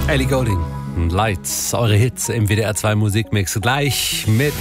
Ellie Goulding, Lights, eure Hits im WDR 2 Musikmix. Gleich mit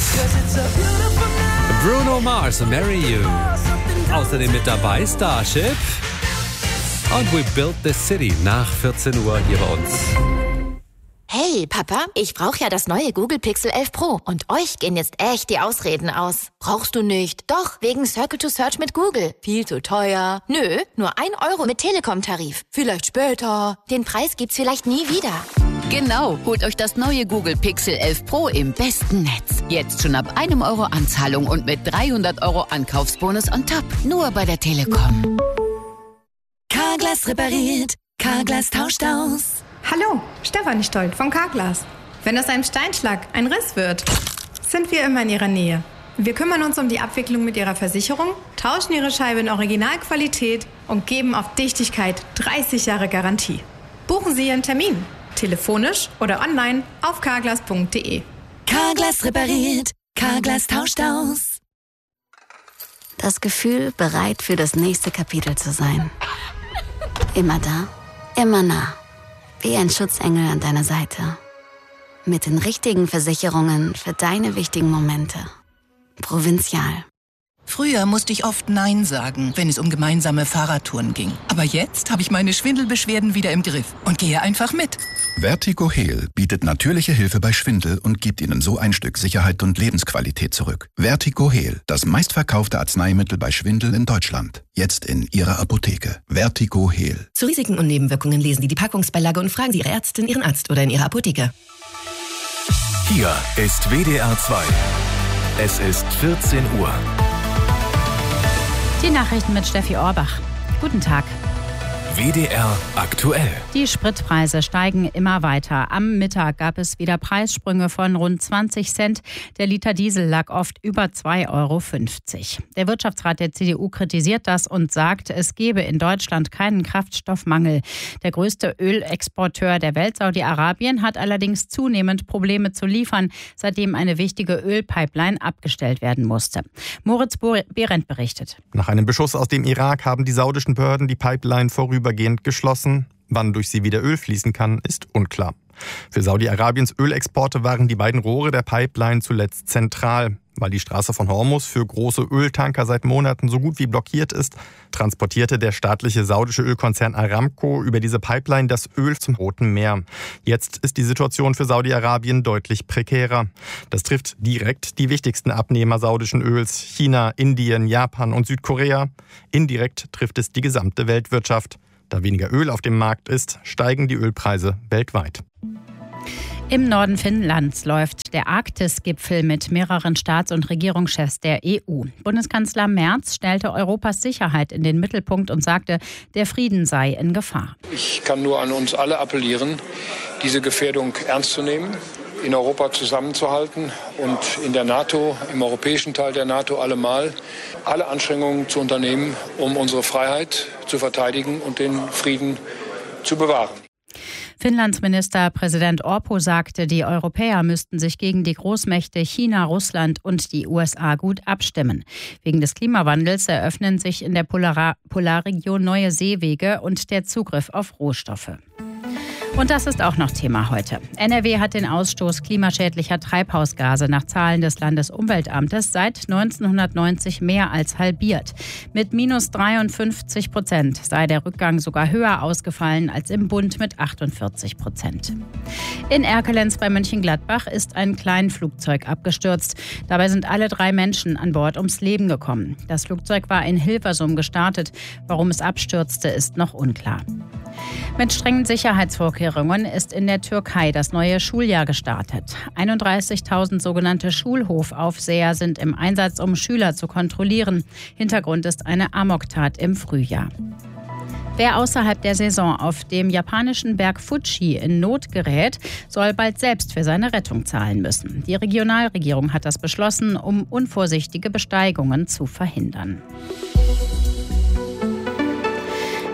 Bruno Mars und Marry You. Außerdem mit dabei Starship und We Built This City nach 14 Uhr hier bei uns. Hey, Papa, ich brauche ja das neue Google Pixel 11 Pro. Und euch gehen jetzt echt die Ausreden aus. Brauchst du nicht? Doch, wegen Circle to Search mit Google. Viel zu teuer. Nö, nur 1 Euro mit Telekom-Tarif. Vielleicht später. Den Preis gibt's vielleicht nie wieder. Genau, holt euch das neue Google Pixel 11 Pro im besten Netz. Jetzt schon ab 1 Euro Anzahlung und mit 300 Euro Ankaufsbonus on top. Nur bei der Telekom. Carglass repariert. Carglass tauscht aus. Hallo, Stefanie Stolt von Carglass. Wenn aus einem Steinschlag ein Riss wird, sind wir immer in Ihrer Nähe. Wir kümmern uns um die Abwicklung mit Ihrer Versicherung, tauschen Ihre Scheibe in Originalqualität und geben auf Dichtigkeit 30 Jahre Garantie. Buchen Sie Ihren Termin, telefonisch oder online auf carglass.de. Carglass repariert. Carglass tauscht aus. Das Gefühl, bereit für das nächste Kapitel zu sein. Immer da, immer nah. Wie ein Schutzengel an deiner Seite. Mit den richtigen Versicherungen für deine wichtigen Momente. Provinzial. Früher musste ich oft Nein sagen, wenn es um gemeinsame Fahrradtouren ging. Aber jetzt habe ich meine Schwindelbeschwerden wieder im Griff und gehe einfach mit. Vertigo Heal bietet natürliche Hilfe bei Schwindel und gibt Ihnen so ein Stück Sicherheit und Lebensqualität zurück. Vertigo Heal, das meistverkaufte Arzneimittel bei Schwindel in Deutschland. Jetzt in Ihrer Apotheke. Vertigo Heal. Zu Risiken und Nebenwirkungen lesen Sie die Packungsbeilage und fragen Sie Ihre Ärztin, Ihren Arzt oder in Ihrer Apotheke. Hier ist WDR 2. Es ist 14 Uhr. Die Nachrichten mit Steffi Orbach. Guten Tag. WDR aktuell. Die Spritpreise steigen immer weiter. Am Mittag gab es wieder Preissprünge von rund 20 Cent. Der Liter Diesel lag oft über 2,50 Euro. Der Wirtschaftsrat der CDU kritisiert das und sagt, es gebe in Deutschland keinen Kraftstoffmangel. Der größte Ölexporteur der Welt, Saudi-Arabien, hat allerdings zunehmend Probleme zu liefern, seitdem eine wichtige Ölpipeline abgestellt werden musste. Moritz Behrendt berichtet. Nach einem Beschuss aus dem Irak haben die saudischen Behörden die Pipeline vorübergehend geschlossen. Wann durch sie wieder Öl fließen kann, ist unklar. Für Saudi-Arabiens Ölexporte waren die beiden Rohre der Pipeline zuletzt zentral. Weil die Straße von Hormuz für große Öltanker seit Monaten so gut wie blockiert ist, transportierte der staatliche saudische Ölkonzern Aramco über diese Pipeline das Öl zum Roten Meer. Jetzt ist die Situation für Saudi-Arabien deutlich prekärer. Das trifft direkt die wichtigsten Abnehmer saudischen Öls: China, Indien, Japan und Südkorea. Indirekt trifft es die gesamte Weltwirtschaft. Da weniger Öl auf dem Markt ist, steigen die Ölpreise weltweit. Im Norden Finnlands läuft der Arktis-Gipfel mit mehreren Staats- und Regierungschefs der EU. Bundeskanzler Merz stellte Europas Sicherheit in den Mittelpunkt und sagte, der Frieden sei in Gefahr. Ich kann nur an uns alle appellieren, diese Gefährdung ernst zu nehmen, in Europa zusammenzuhalten und in der NATO, im europäischen Teil der NATO allemal, alle Anstrengungen zu unternehmen, um unsere Freiheit zu verteidigen und den Frieden zu bewahren. Finnlands Ministerpräsident Orpo sagte, die Europäer müssten sich gegen die Großmächte China, Russland und die USA gut abstimmen. Wegen des Klimawandels eröffnen sich in der Polarregion neue Seewege und der Zugriff auf Rohstoffe. Und das ist auch noch Thema heute. NRW hat den Ausstoß klimaschädlicher Treibhausgase nach Zahlen des Landesumweltamtes seit 1990 mehr als halbiert. Mit minus 53% sei der Rückgang sogar höher ausgefallen als im Bund mit 48%. In Erkelenz bei Mönchengladbach ist ein Kleinflugzeug abgestürzt. Dabei sind alle 3 Menschen an Bord ums Leben gekommen. Das Flugzeug war in Hilversum gestartet. Warum es abstürzte, ist noch unklar. Mit strengen Sicherheitsvorkehrungen ist in der Türkei das neue Schuljahr gestartet. 31.000 sogenannte Schulhofaufseher sind im Einsatz, um Schüler zu kontrollieren. Hintergrund ist eine Amoktat im Frühjahr. Wer außerhalb der Saison auf dem japanischen Berg Fuji in Not gerät, soll bald selbst für seine Rettung zahlen müssen. Die Regionalregierung hat das beschlossen, um unvorsichtige Besteigungen zu verhindern.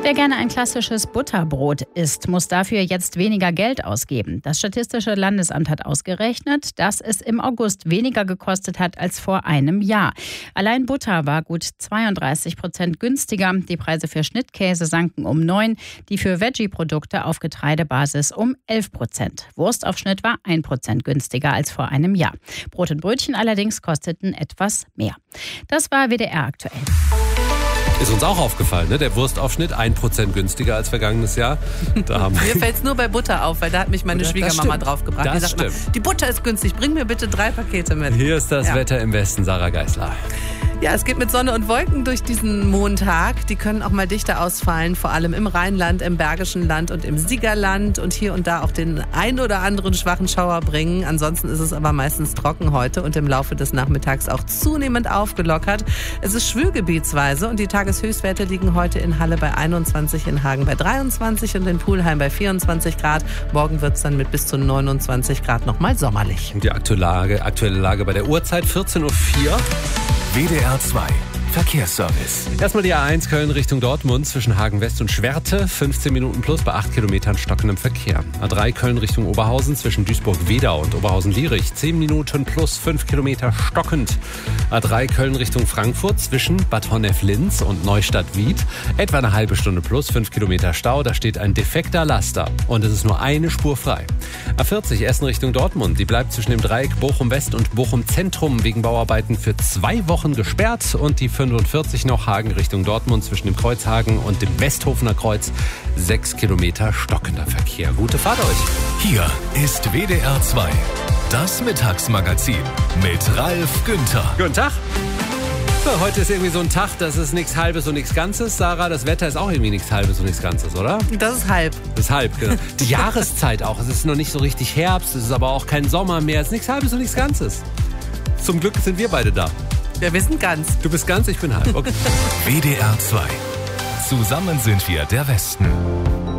Wer gerne ein klassisches Butterbrot isst, muss dafür jetzt weniger Geld ausgeben. Das Statistische Landesamt hat ausgerechnet, dass es im August weniger gekostet hat als vor einem Jahr. Allein Butter war gut 32% günstiger. Die Preise für Schnittkäse sanken um 9%, die für Veggie-Produkte auf Getreidebasis um 11%. Wurst auf Schnitt war 1% günstiger als vor einem Jahr. Brot und Brötchen allerdings kosteten etwas mehr. Das war WDR aktuell. Ist uns auch aufgefallen, ne? Der Wurstaufschnitt 1% günstiger als vergangenes Jahr. Mir fällt es nur bei Butter auf, weil da hat mich meine Schwiegermama draufgebracht. Die sagt immer, die Butter ist günstig, bring mir bitte 3 Pakete mit. Hier ist das Wetter im Westen, Sarah Geisler. Ja, es geht mit Sonne und Wolken durch diesen Montag. Die können auch mal dichter ausfallen, vor allem im Rheinland, im Bergischen Land und im Siegerland und hier und da auch den ein oder anderen schwachen Schauer bringen. Ansonsten ist es aber meistens trocken heute und im Laufe des Nachmittags auch zunehmend aufgelockert. Es ist schwülgebietsweise und die Tageshöchstwerte liegen heute in Halle bei 21, in Hagen bei 23 und in Pulheim bei 24 Grad. Morgen wird es dann mit bis zu 29 Grad nochmal sommerlich. Die aktuelle Lage bei der Uhrzeit 14:04 Uhr. WDR 2 Verkehrsservice. Erstmal die A1 Köln Richtung Dortmund zwischen Hagen West und Schwerte. 15 Minuten plus bei 8 Kilometern stockendem Verkehr. A3 Köln Richtung Oberhausen zwischen Duisburg-Wedau und Oberhausen-Lierich. 10 Minuten plus 5 Kilometer stockend. A3 Köln Richtung Frankfurt zwischen Bad Honnef-Linz und Neustadt-Wied. Etwa eine halbe Stunde plus 5 Kilometer Stau. Da steht ein defekter Laster. Und es ist nur eine Spur frei. A40 Essen Richtung Dortmund. Die bleibt zwischen dem Dreieck Bochum-West und Bochum-Zentrum wegen Bauarbeiten für 2 Wochen gesperrt. Und die 45 noch Hagen Richtung Dortmund zwischen dem Kreuzhagen und dem Westhofener Kreuz. 6 Kilometer stockender Verkehr. Gute Fahrt euch. Hier ist WDR 2, das Mittagsmagazin mit Ralf Günther. Guten Tag. Ja, heute ist irgendwie so ein Tag, das ist nichts Halbes und nichts Ganzes. Sarah, das Wetter ist auch irgendwie nichts Halbes und nichts Ganzes, oder? Das ist halb. Das ist halb, genau. Die Jahreszeit auch. Es ist noch nicht so richtig Herbst, es ist aber auch kein Sommer mehr. Es ist nichts Halbes und nichts Ganzes. Zum Glück sind wir beide da. Ja, wir sind ganz. Du bist ganz, ich bin halb. Okay. WDR 2. Zusammen sind wir der Westen.